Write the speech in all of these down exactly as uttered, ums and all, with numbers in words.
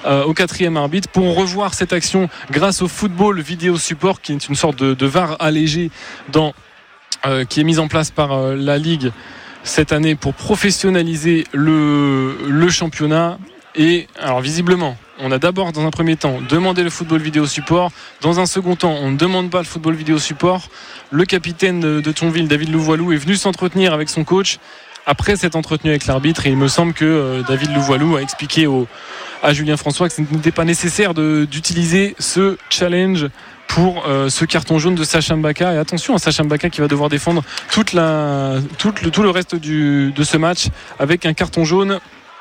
euh, au quatrième arbitre pour revoir cette action grâce au football vidéo support, qui est une sorte de, de V A R allégé dans, euh, qui est mise en place par euh, la Ligue cette année pour professionnaliser le, le championnat. Et alors visiblement, on a d'abord dans un premier temps demandé le football vidéo support. Dans un second temps, on ne demande pas le football vidéo support. Le capitaine de, de Thionville, David Louvoilou, est venu s'entretenir avec son coach après s'être entretenu avec l'arbitre. Et il me semble que euh, David Louvoilou a expliqué au, à Julien François que ce n'était pas nécessaire de, d'utiliser ce challenge pour euh, ce carton jaune de Sacha Mbaka. Et attention à Sacha Mbaka qui va devoir défendre toute la, tout, le, tout le reste du, de ce match avec un carton jaune.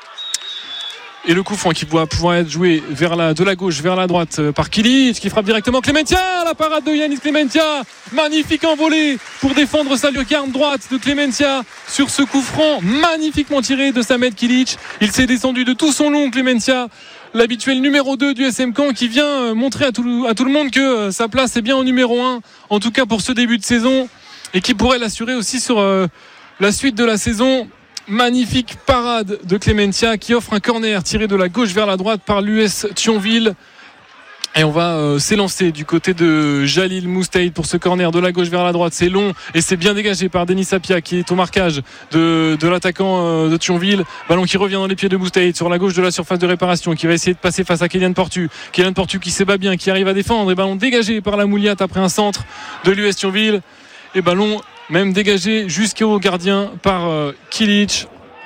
Et le coup franc qui va pouvoir être joué vers la, de la gauche vers la droite par Kilic qui frappe directement Clémentia. La parade de Yanis Clémentia, magnifique envolée pour défendre sa lucarne droite de Clémentia sur ce coup franc magnifiquement tiré de Samed Kilic. Il s'est descendu de tout son long, Clémentia, l'habituel numéro deux du S M Caen, qui vient montrer à tout, à tout le monde que sa place est bien au numéro un, en tout cas pour ce début de saison, et qui pourrait l'assurer aussi sur euh, la suite de la saison. Magnifique parade de Clémentia qui offre un corner tiré de la gauche vers la droite par l'U S Thionville. Et on va euh, s'élancer du côté de Jalil Moustaïd pour ce corner de la gauche vers la droite. C'est long et c'est bien dégagé par Denis Sapia qui est au marquage de, de l'attaquant euh, de Thionville. Ballon qui revient dans les pieds de Moustaïd sur la gauche de la surface de réparation, qui va essayer de passer face à Kélian Portu. Kélian Portu qui s'ébat bien, qui arrive à défendre, et ballon dégagé par la Mouliat après un centre de l'U S Thionville. Et ballon même dégagé jusqu'au gardien par euh, Kilic,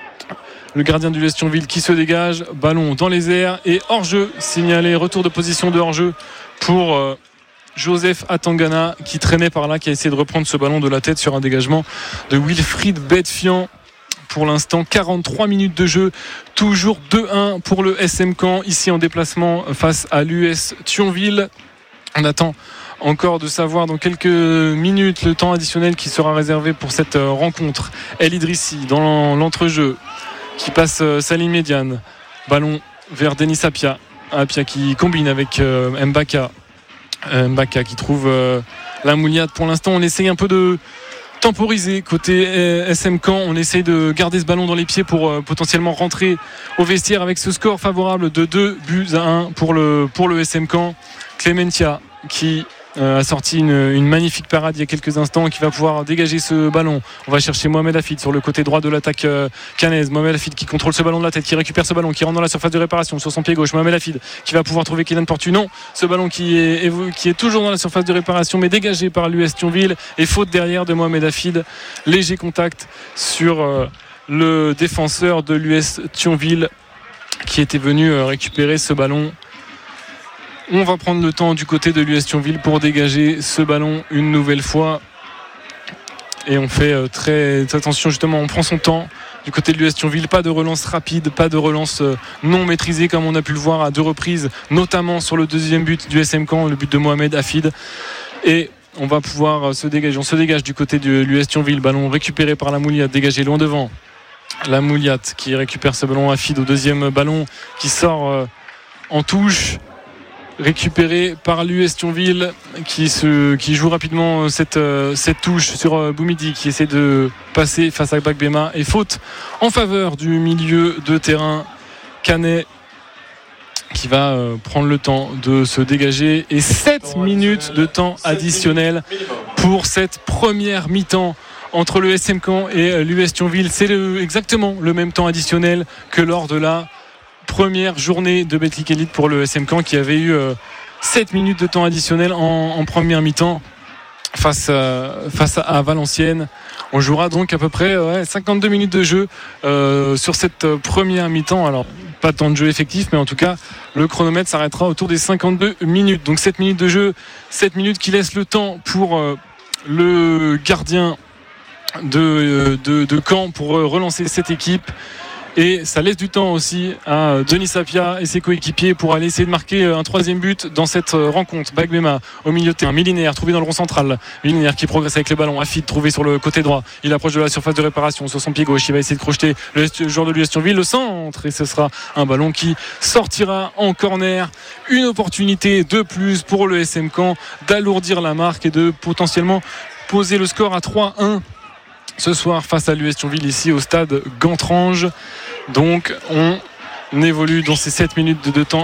le gardien du l'U S Thionville qui se dégage. Ballon dans les airs et hors-jeu signalé, retour de position de hors-jeu pour euh, Joseph Atangana qui traînait par là, qui a essayé de reprendre ce ballon de la tête sur un dégagement de Wilfried Bedfian. Pour l'instant, quarante-trois minutes de jeu, toujours deux un pour le S M Caen ici en déplacement face à l'U S Thionville. On attend encore de savoir dans quelques minutes le temps additionnel qui sera réservé pour cette rencontre. El Idrissi dans l'entrejeu qui passe sa ligne médiane, ballon vers Denis Apia, Apia qui combine avec Mbaka, Mbaka qui trouve la mouliade. Pour l'instant on essaye un peu de temporiser côté S M Caen, on essaye de garder ce ballon dans les pieds pour potentiellement rentrer au vestiaire avec ce score favorable de deux buts à un pour le, pour le S M Caen. Clémentia qui Euh, a sorti une, une magnifique parade il y a quelques instants, qui va pouvoir dégager ce ballon. On va chercher Mohamed Hafid sur le côté droit de l'attaque euh, cannaise. Mohamed Hafid qui contrôle ce ballon de la tête, qui récupère ce ballon, qui rentre dans la surface de réparation sur son pied gauche. Mohamed Hafid qui va pouvoir trouver Kélian Portu. Non, ce ballon qui est, qui est toujours dans la surface de réparation mais dégagé par l'U S Thionville, et faute derrière de Mohamed Hafid. Léger contact sur euh, le défenseur de l'U S Thionville qui était venu euh, récupérer ce ballon. On va prendre le temps du côté de l'U S Thionville pour dégager ce ballon une nouvelle fois. Et on fait très attention, justement, on prend son temps du côté de l'U S Thionville. Pas de relance rapide, pas de relance non maîtrisée comme on a pu le voir à deux reprises, notamment sur le deuxième but du S M Caen, le but de Mohamed Hafid. Et on va pouvoir se dégager. On se dégage du côté de l'U S Thionville. Ballon récupéré par la Mouliat, dégagé loin devant. La Mouliat qui récupère ce ballon. Hafid au deuxième ballon qui sort en touche, récupéré par l'U S Thionville qui, se, qui joue rapidement cette, cette touche sur Boumidi qui essaie de passer face à Bakbema, et faute en faveur du milieu de terrain Canet qui va prendre le temps de se dégager. Et sept minutes de temps additionnel pour cette première mi-temps entre le S M Caen et l'U S Thionville. C'est le, exactement le même temps additionnel que lors de la première journée de Betclic Elite pour le S M Caen, qui avait eu euh, sept minutes de temps additionnel en, en première mi-temps face, euh, face à, à Valenciennes. On jouera donc à peu près ouais, cinquante-deux minutes de jeu euh, sur cette première mi-temps. Alors pas de temps de jeu effectif, mais en tout cas le chronomètre s'arrêtera autour des cinquante-deux minutes. Donc sept minutes de jeu, sept minutes qui laissent le temps pour euh, le gardien de, de, de Caen pour relancer cette équipe. Et ça laisse du temps aussi à Denis Sapia et ses coéquipiers pour aller essayer de marquer un troisième but dans cette rencontre. Bakbema au milieu de terrain, Milinaire trouvé dans le rond central, Milinaire qui progresse avec le ballon, Hafid trouvé sur le côté droit, il approche de la surface de réparation sur son pied gauche, il va essayer de crocheter le joueur de l'U S Thionville, le centre, et ce sera un ballon qui sortira en corner. Une opportunité de plus pour le S M Caen d'alourdir la marque et de potentiellement poser le score à trois un ce soir face à l'U S Thionville ici au stade Gantrange. Donc on évolue dans ces sept minutes de temps